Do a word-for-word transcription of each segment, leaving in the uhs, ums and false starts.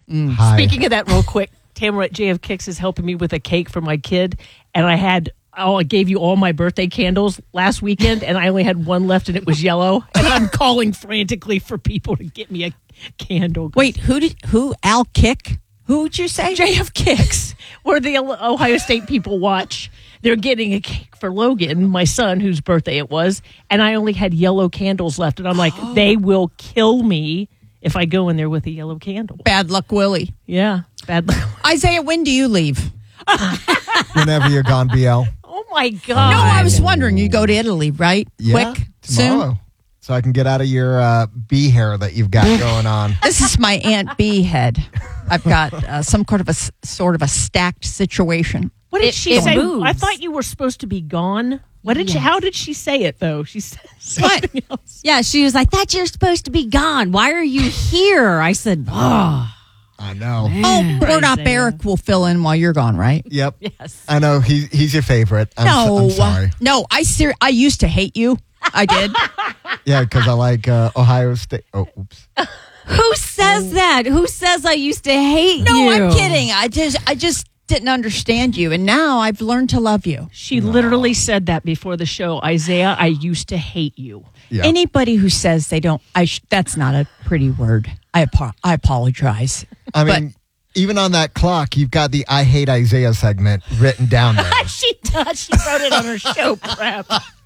Mm. Hi. Speaking of that real quick, Tamara at J F Kicks is helping me with a cake for my kid. And I had, oh, I gave you all my birthday candles last weekend, and I only had one left, and it was yellow. And I'm calling frantically for people to get me a candle. Wait, who did who? Al Kick? Who'd you say? J F Kicks, where the Ohio State people watch. They're getting a cake for Logan, my son, whose birthday it was, and I only had yellow candles left. And I'm like, oh. They will kill me if I go in there with a yellow candle. Bad luck, Willie. Yeah, bad luck. Isaiah, when do you leave? Whenever you're gone, B L. Oh, my God. No, I was wondering. You go to Italy, right? Yeah, Quick, tomorrow. soon? So I can get out of your uh, bee hair that you've got going on. This is my Aunt Bee head. I've got uh, some kind of a sort of a stacked situation. What did It- she it say? moves. I thought you were supposed to be gone. What did she? How did she say it though? She said something else. Yeah, she was like, "That you're supposed to be gone. Why are you here?" I said, "Oh, I know. Oh, we're not Isaiah. Barrick will fill in while you're gone, right? Yep. Yes. I know. He, he's your favorite. I'm, no, so, I'm sorry. no. I ser- I used to hate you. I did. Yeah, because I like uh, Ohio State. Oh, oops. who says that? Who says I used to hate No, you?" I'm kidding. I just I just didn't understand you, and now I've learned to love you. She literally said that before the show. Isaiah, I used to hate you. Yeah. Anybody who says they don't, I sh- that's not a pretty word. I apo- I apologize. I mean, even on that clock, you've got the I Hate Isaiah segment written down there. She does. She wrote it on her show prep.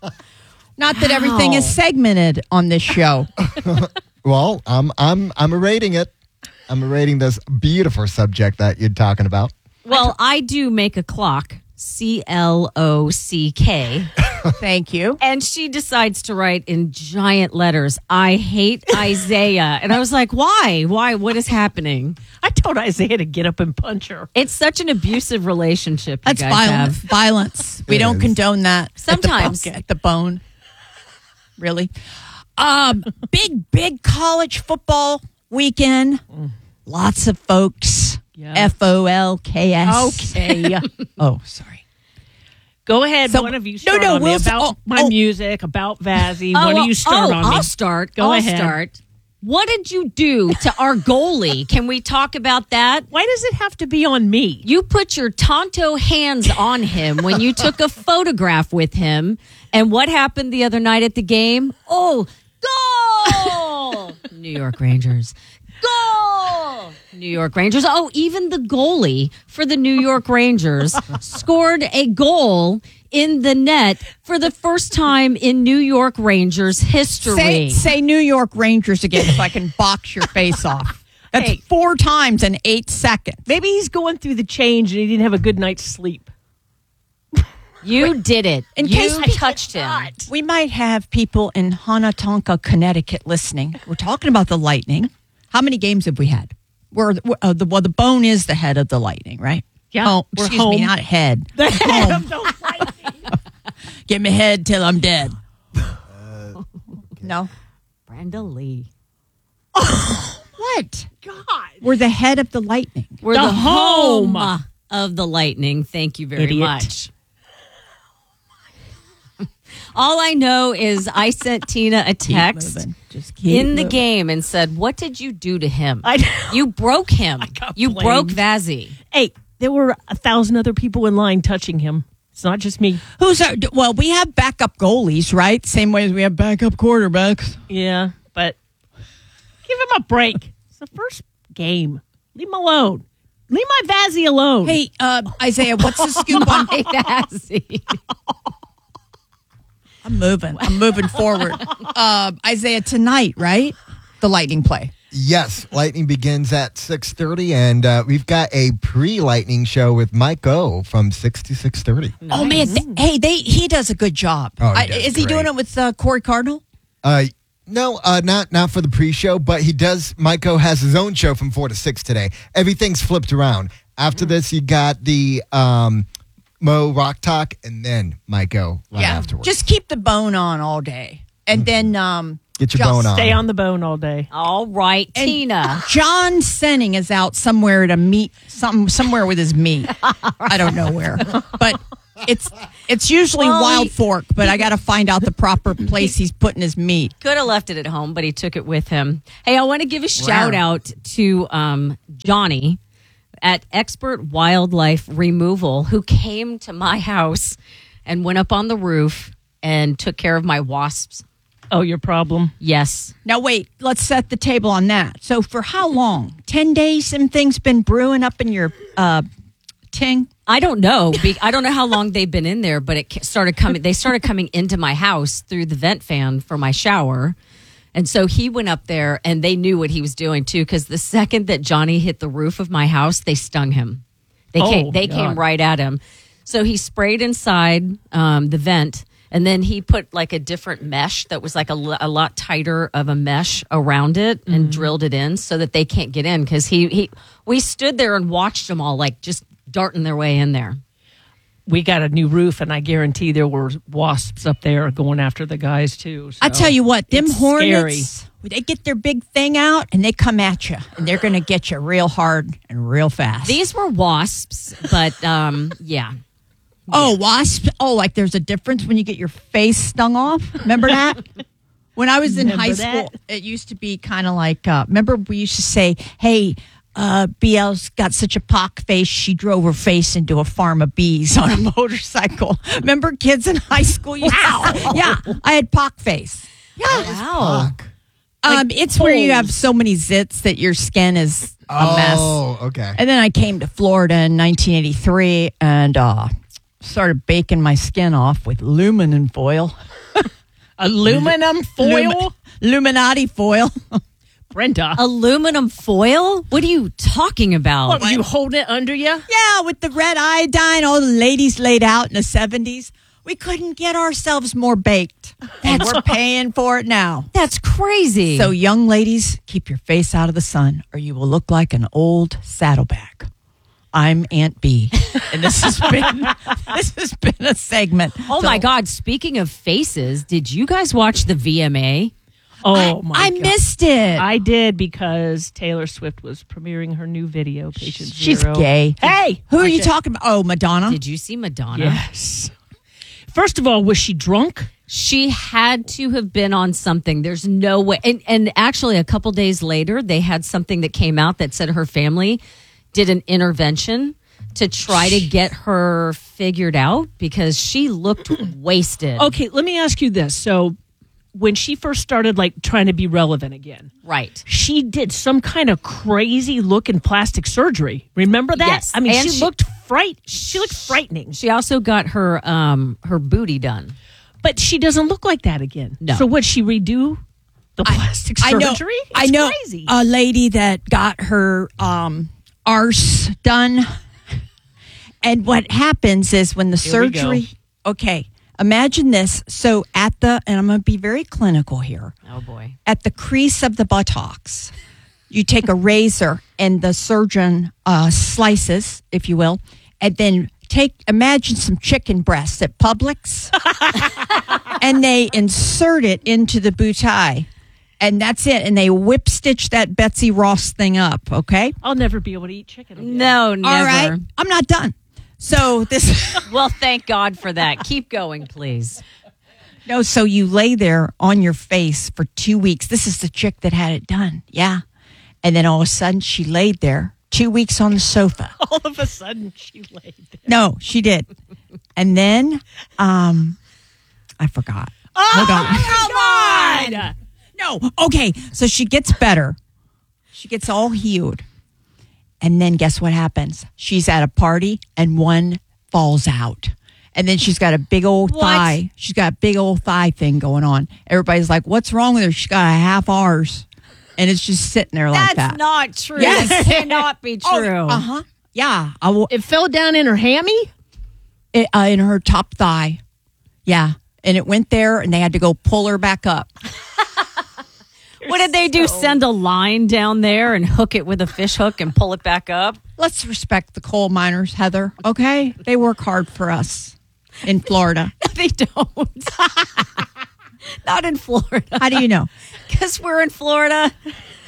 Not that everything is segmented on this show. Well, I'm I'm I'm rating it. I'm rating this beautiful subject that you're talking about. Well, I do make a clock, C L O C K, Thank you. and she decides to write in giant letters, "I hate Isaiah." And I was like, why? Why? What is happening? I told Isaiah to get up and punch her. It's such an abusive relationship you That's guys violent. have. Violence. We It don't is. condone that. Sometimes. At the, bo- at the bone. Really? Um, big, big college football weekend. Lots of folks. Yeah. F O L K S. Okay. Oh, sorry. Go ahead. So- one of you no, start no, on we'll me s- about oh, my oh. music, about Vazzy. Oh, One well, of you start oh, on me. I'll start. Go I'll ahead. start. What did you do to our goalie? Can we talk about that? Why does it have to be on me? You put your Tonto hands on him when you took a photograph with him. And what happened the other night at the game? Oh, goal! New York Rangers. Goal! New York Rangers. Oh, even the goalie for the New York Rangers scored a goal in the net for the first time in New York Rangers history. Say, say New York Rangers again so I can box your face off. That's Hey. four times in eight seconds. Maybe he's going through the change and he didn't have a good night's sleep. You did it. In you case people touched him. We might have people in Honatonka, Connecticut listening. We're talking about the Lightning. How many games have we had? We're, uh, the, well, the Bone is the head of the Lightning, right? Yeah, Oh, we're excuse home. me, not head. The head Home. of the Lightning. Give me head till I'm dead. No. Brenda Lee. What? God. We're the head of the Lightning. We're The the, home. home. of the Lightning. Thank you very Idiot. much. All I know is I sent Tina a Keep text moving. Just keep in the moving. game and said, "What did you do to him? I know. You broke him. got You blamed. broke Vazzy." Hey, there were a thousand other people in line touching him. It's not just me. Who's our, well, we have backup goalies, right? Same way as we have backup quarterbacks. Yeah, but give him a break. It's the first game. Leave him alone. Leave my Vazzy alone. Hey, uh, Isaiah, what's the scoop on? Hey, Vazzy. I'm moving. I'm moving forward. Uh, Isaiah, tonight, right? The Lightning play. Yes, Lightning begins at six thirty, and uh, we've got a pre-Lightning show with Mike O from six to six thirty. Oh man, th- hey, they he does a good job. Oh, he I- does is he great. doing it with uh, Corey Cardinal? Uh, no, uh, not not for the pre-show, but he does. Mike O has his own show from four to six today. Everything's flipped around. After this, you got the um, Mo Rock Talk, and then Mike O right afterwards. Just keep the bone on all day, and then um, Get your John, bone on. Stay on the bone all day. All right, and Tina. John Senning is out somewhere to meet some somewhere with his meat. I don't know where, but It's it's usually Well, Wild he- Fork, but I got to find out the proper place he's putting his meat. Could have left it at home, but he took it with him. Hey, I want to give a shout out to um, Johnny at Expert Wildlife Removal, who came to my house and went up on the roof and took care of my wasps. Oh, your problem? Yes. Now wait, let's set the table on that. So for how long? Ten days? Some things been brewing up in your uh, ting. I don't know. Be- I don't know how long they've been in there, but it ca- started coming. They started coming into my house through the vent fan for my shower. And so he went up there and they knew what he was doing too. Cause the second that Johnny hit the roof of my house, they stung him. They Oh, came, they God. came right at him. So he sprayed inside um, the vent and then he put like a different mesh that was like a, l- a lot tighter of a mesh around it and drilled it in so that they can't get in. Cause he, he, we stood there and watched them all like just darting their way in there. We got a new roof, and I guarantee there were wasps up there going after the guys too. So I tell you what, them it's hornets, scary. they get their big thing out and they come at you, and they're going to get you real hard and real fast. These were wasps, but um, yeah. oh, wasps! Oh, like there's a difference when you get your face stung off. Remember that? When I was in Remember high that? school, it used to be kind of like. Uh, remember, we used to say, "Hey, uh, B L's got such a pock face. She drove her face into a farm of bees on a motorcycle." Remember, kids in high school? Used to say, yeah, I had pock face. Yeah. Wow. Fuck. Um, it's where you have holes. so many zits that your skin is a mess. Oh, okay. And then I came to Florida in nineteen eighty-three and uh, started baking my skin off with aluminum foil. aluminum foil, Lum- Illuminati foil. Brenda. Aluminum foil? What are you talking about? What, you hold it under you? Yeah, with the red iodine, all the ladies laid out in the seventies. We couldn't get ourselves more baked. And we're paying for it now. That's crazy. So, young ladies, keep your face out of the sun or you will look like an old saddlebag. I'm Aunt B, and this has been this has been a segment. oh So, my God. Speaking of faces, did you guys watch the V M A? Oh my! I God. missed it. I did because Taylor Swift was premiering her new video, Patient She's Zero. gay. Hey, Who are I you did- talking about? Oh, Madonna. Did you see Madonna? Yes. First of all, was she drunk? She had to have been on something. There's no way. And, and actually, a couple days later, they had something that came out that said her family did an intervention to try to get her figured out because she looked wasted. Okay, let me ask you this. So, when she first started, like trying to be relevant again, Right. she did some kind of crazy looking plastic surgery. Remember that? Yes, I mean, and she, she- looked fright. She looked frightening. She also got her um her booty done. But she doesn't look like that again. No. So would she redo the plastic I know. surgery? I It's know crazy. a lady that got her um, arse done, and what happens is when the Here we go. surgery. Okay, imagine this. So at the and I'm going to be very clinical here. Oh boy. At the crease of the buttocks, you take a razor and the surgeon uh, slices, if you will, and then take imagine some chicken breasts at Publix, and they insert it into the boutique, and that's it. And they whip stitch that Betsy Ross thing up. Okay, I'll never be able to eat chicken again. No, never. all right. I'm not done. So this. Well, thank God for that. Keep going, please. No, so you lay there on your face for two weeks. This is the chick that had it done. Yeah. And then all of a sudden she laid there two weeks on the sofa. All of a sudden, she laid there. No, she did. And then um I forgot. Oh, Hold on. come on! No. Okay. So she gets better. She gets all healed. And then guess what happens? She's at a party and one falls out. And then she's got a big old What? thigh. She's got a big old thigh thing going on. Everybody's like, what's wrong with her? She's got a half ours. And it's just sitting there like That's that. not true. Yes. That cannot be true. Uh huh. Yeah. I will, It fell down in her hammy? it, uh, in her top thigh. Yeah. And it went there and they had to go pull her back up. What did they do? Send a line down there and hook it with a fish hook and pull it back up? Let's respect the coal miners, Heather. Okay? They work hard for us in Florida. They don't. Not in Florida. How do you know? Because we're in Florida.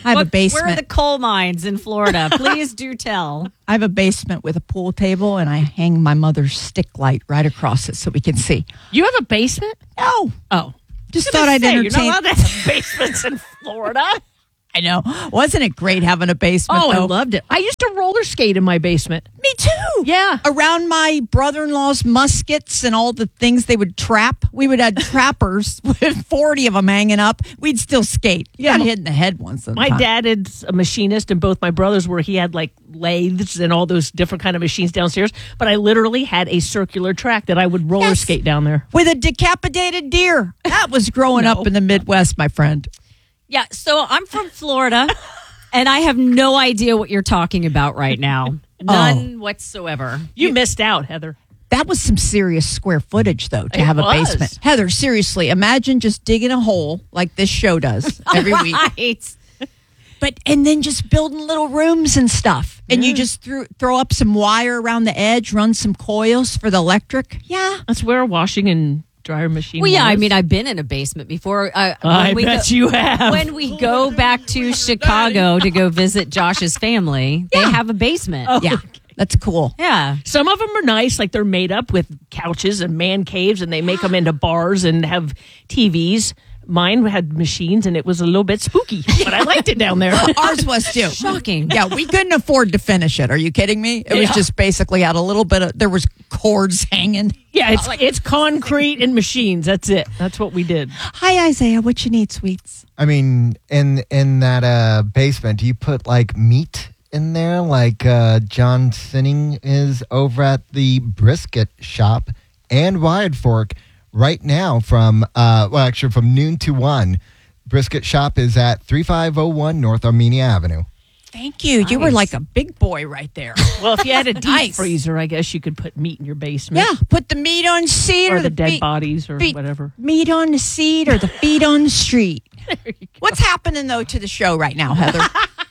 I have What- a basement. Where are the coal mines in Florida? Please do tell. I have a basement with a pool table, and I hang my mother's stick light right across it so we can see. You have a basement? No, Oh. just I was thought gonna I'd say, entertain. You're not allowed to have basements in Florida. I know. Wasn't it great having a basement? Oh, I though? loved it. I used to roller skate in my basement. Me too. Yeah. Around my brother-in-law's muskets and all the things they would trap. We would have trappers with forty of them hanging up. We'd still skate. You Yeah, got my- hit in the head once. in a My time. dad is a machinist, and both my brothers were. He had like lathes and all those different kind of machines downstairs. But I literally had a circular track that I would roller Yes. skate down there. With a decapitated deer. That was growing up in the Midwest, my friend. Yeah, so I'm from Florida, and I have no idea what you're talking about right now. None whatsoever. You missed out, Heather. That was some serious square footage, though, to It have a was. basement. Heather, seriously, imagine just digging a hole like this show does every week. Right. But and then just building little rooms and stuff, and you just threw, throw up some wire around the edge, run some coils for the electric. Yeah, That's where a washing and dryer machine. Well, yeah, was. I mean, I've been in a basement before. Uh, I when we bet go, you have. When we go back to Chicago to go visit Josh's family, they have a basement. Oh. yeah, that's cool. Yeah. Some of them are nice, like they're made up with couches and man caves, and they make them into bars and have T Vs. Mine had machines, and it was a little bit spooky, but I liked it down there. Ours was too. Shocking. Yeah, we couldn't afford to finish it. Are you kidding me? It was Yeah. just basically had a little bit of, there was cords hanging. Yeah, it's it's concrete and machines. That's it. That's what we did. Hi, Isaiah. What you need, sweets? I mean, in in that uh, basement, do you put like meat in there, like uh, John Sinning is over at the brisket shop and Wired Fork right now from uh, well, actually from noon to one. Brisket shop is at thirty-five oh one North Armenia Avenue. Thank you. You were Nice. like a big boy right there. Well, if you had a deep Nice. freezer, I guess you could put meat in your basement. Yeah, put the meat on seat Or or, the dead feet- bodies or feet- whatever. Meat on the seat or the feet on the street. What's happening though to the show right now, Heather?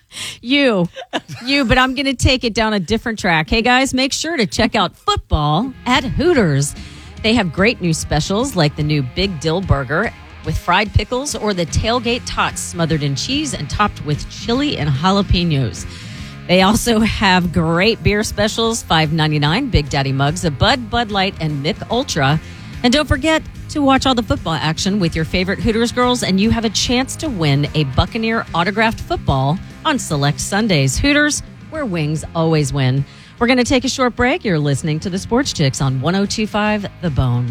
You, you, but I'm going to take it down a different track. Hey guys, make sure to check out football at Hooters. They have great new specials like the new Big Dill Burger with fried pickles or the tailgate tots smothered in cheese and topped with chili and jalapenos. They also have great beer specials, five ninety-nine Big Daddy mugs of Bud, Bud Light, and Mick Ultra. And don't forget to watch all the football action with your favorite Hooters girls, and you have a chance to win a Buccaneer autographed football on select Sundays. Hooters, where wings always win. We're going to take a short break. You're listening to the Sports Chicks on one oh two point five The Bone.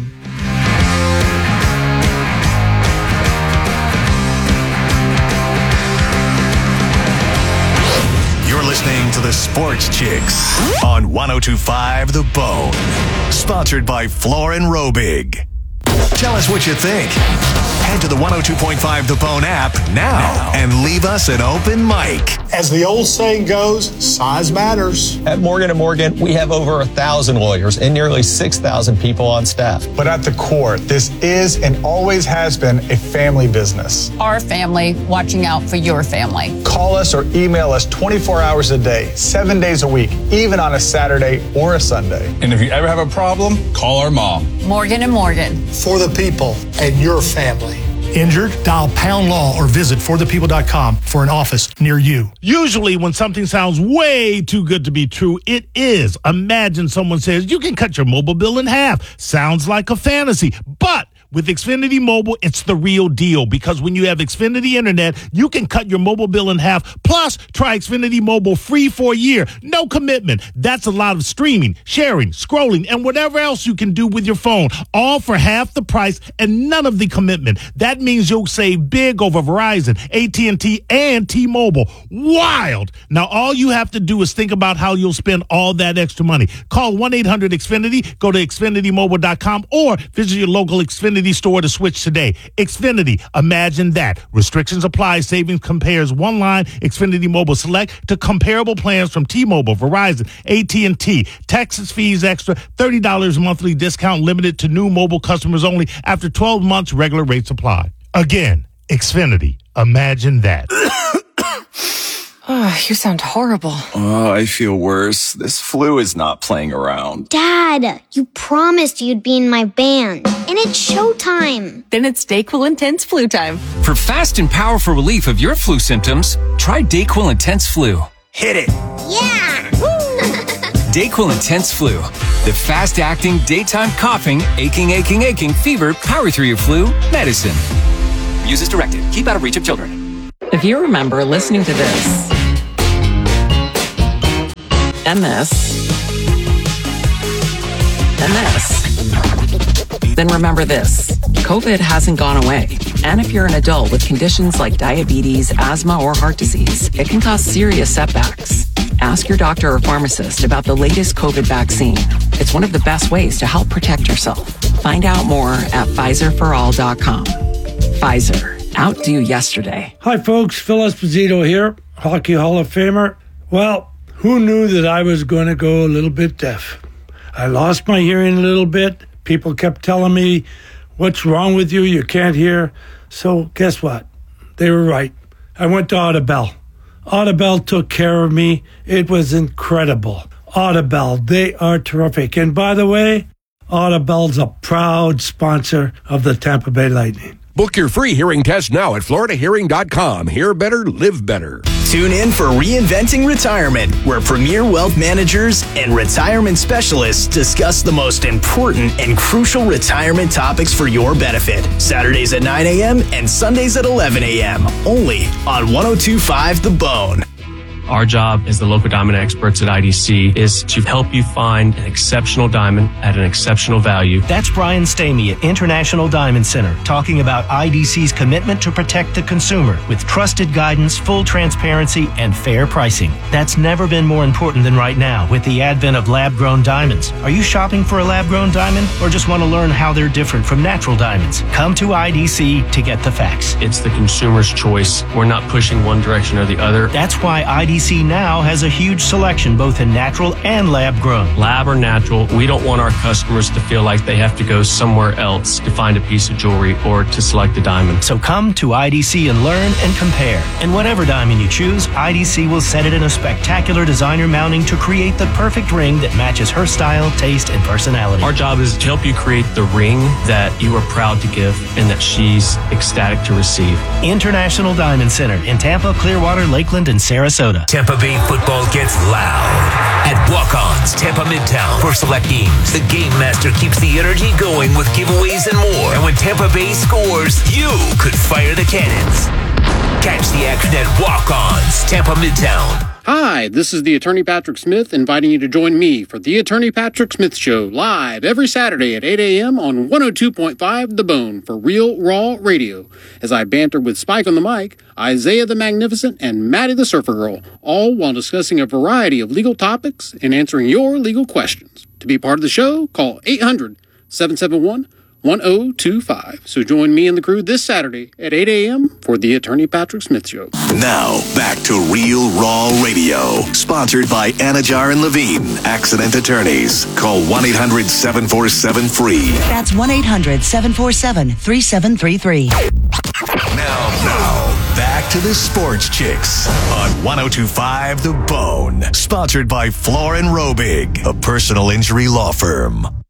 You're listening to the Sports Chicks on one oh two point five The Bone. Sponsored by Floor and Robig. Tell us what you think. Head to the one oh two point five The Bone app now and leave us an open mic. As the old saying goes, size matters. At Morgan and Morgan, we have over a thousand lawyers and nearly six thousand people on staff. But at the core, this is and always has been a family business. Our family watching out for your family. Call us or email us twenty-four hours a day, seven days a week, even on a Saturday or a Sunday. And if you ever have a problem, call our mom. Morgan and Morgan. For the people and your family. Injured? Dial Pound Law or visit for the people dot com for an office near you. Usually when something sounds way too good to be true, it is. Imagine someone says, you can cut your mobile bill in half. Sounds like a fantasy. But with Xfinity Mobile, it's the real deal, because when you have Xfinity Internet, you can cut your mobile bill in half. Plus, try Xfinity Mobile free for a year. No commitment. That's a lot of streaming, sharing, scrolling, and whatever else you can do with your phone, all for half the price and none of the commitment. That means you'll save big over Verizon, A T and T, and T-Mobile. Wild! Now, all you have to do is think about how you'll spend all that extra money. Call one eight hundred X Finity, go to Xfinity Mobile dot com, or visit your local Xfinity store to switch today. Xfinity, imagine that. Restrictions apply. Savings compares one line Xfinity Mobile Select to comparable plans from T-Mobile, Verizon, A T and T. Taxes, fees extra, thirty dollars monthly discount limited to new mobile customers only. After twelve months, regular rates apply. Again, Xfinity, imagine that. Oh, you sound horrible. Oh, I feel worse. This flu is not playing around. Dad, you promised you'd be in my band. And it's showtime. Then it's DayQuil Intense Flu time. For fast and powerful relief of your flu symptoms, try DayQuil Intense Flu. Hit it. Yeah. DayQuil Intense Flu. The fast-acting, daytime coughing, aching, aching, aching, fever, power through your flu medicine. Use as directed. Keep out of reach of children. If you remember listening to this and this and this, then remember this. COVID hasn't gone away. And if you're an adult with conditions like diabetes, asthma, or heart disease, it can cause serious setbacks. Ask your doctor or pharmacist about the latest COVID vaccine. It's one of the best ways to help protect yourself. Find out more at Pfizer for all dot com. Pfizer. Outdo yesterday. Hi, folks. Phil Esposito here, Hockey Hall of Famer. Well, who knew that I was going to go a little bit deaf? I lost my hearing a little bit. People kept telling me, what's wrong with you? You can't hear. So guess what? They were right. I went to Audibel. Audibel took care of me. It was incredible. Audibel, they are terrific. And by the way, Audibel's a proud sponsor of the Tampa Bay Lightning. Book your free hearing test now at Florida Hearing dot com. Hear better, live better. Tune in for Reinventing Retirement, where premier wealth managers and retirement specialists discuss the most important and crucial retirement topics for your benefit. Saturdays at nine a.m. and Sundays at eleven a.m. Only on one oh two point five The Bone. Our job as the local diamond experts at I D C is to help you find an exceptional diamond at an exceptional value. That's Brian Stamey at International Diamond Center talking about I D C's commitment to protect the consumer with trusted guidance, full transparency, and fair pricing. That's never been more important than right now with the advent of lab-grown diamonds. Are you shopping for a lab-grown diamond or just want to learn how they're different from natural diamonds? Come to I D C to get the facts. It's the consumer's choice. We're not pushing one direction or the other. That's why I D C I D C now has a huge selection both in natural and lab grown. Lab or natural, we don't want our customers to feel like they have to go somewhere else to find a piece of jewelry or to select a diamond. So come to I D C and learn and compare. And whatever diamond you choose, I D C will set it in a spectacular designer mounting to create the perfect ring that matches her style, taste, and personality. Our job is to help you create the ring that you are proud to give and that she's ecstatic to receive. International Diamond Center in Tampa, Clearwater, Lakeland, and Sarasota. Tampa Bay football gets loud at Walk-Ons Tampa Midtown. For select games, the Game Master keeps the energy going with giveaways and more. And when Tampa Bay scores, you could fire the cannons. Catch the action at Walk-Ons Tampa Midtown. Hi, this is the Attorney Patrick Smith inviting you to join me for the Attorney Patrick Smith Show live every Saturday at eight a.m. on one oh two point five The Bone for Real Raw Radio as I banter with Spike on the mic, Isaiah the Magnificent, and Maddie the Surfer Girl, all while discussing a variety of legal topics and answering your legal questions. To be part of the show, call eight hundred, seven seven one, one oh two five. So join me and the crew this Saturday at eight a.m. for the Attorney Patrick Smith Show. Now, back to Real Raw Radio, sponsored by Anajar and Levine, Accident Attorneys. Call one eight hundred, seven four seven, F R E E. That's one eight hundred, seven four seven, three seven three three. Now, now, back to the Sports Chicks on one oh two point five The Bone, sponsored by Floor and Robig, a personal injury law firm.